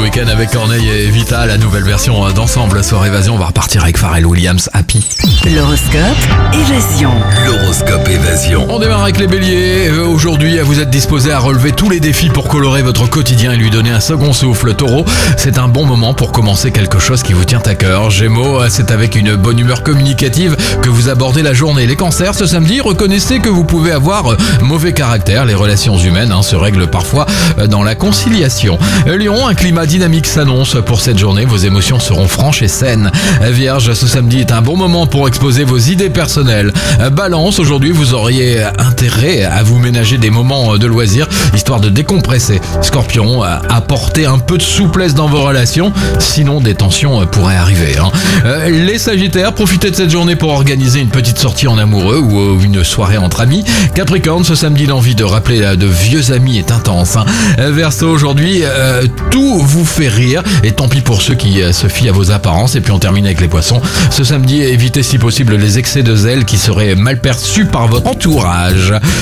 week-end avec Corneille et Vita, la nouvelle version d'Ensemble sur Évasion. On va repartir avec Pharrell Williams, Happy. L'horoscope Évasion. L'horoscope Évasion. On démarre avec les béliers. Aujourd'hui, vous êtes disposés à relever tous les défis pour colorer votre quotidien et lui donner un second souffle. Taureau, c'est un bon moment pour commencer quelque chose qui vous tient à cœur. Gémeaux, c'est avec une bonne humeur communicative que vous abordez la journée. Les cancers, ce samedi, reconnaissez que vous pouvez avoir mauvais caractère. Les relations humaines se règlent parfois dans la conciliation. Lion, un climat dynamique s'annonce pour cette journée. Vos émotions seront franches et saines. Vierge, ce samedi est un bon moment pour exposer vos idées personnelles. Balance, aujourd'hui vous auriez intérêt à vous ménager des moments de loisirs histoire de décompresser. Scorpion, apportez un peu de souplesse dans vos relations, sinon des tensions pourraient arriver. Les Sagittaires, profitez de cette journée pour organiser une petite sortie en amoureux ou une soirée entre amis. Capricorne, ce samedi l'envie de rappeler de vieux amis est intense. Verseau, aujourd'hui tout vous fait rire et tant pis pour ceux qui se fient à vos apparences. Et puis on termine avec les Poissons. Ce samedi, évitez si possible les excès de zèle qui seraient mal perçus par votre entourage.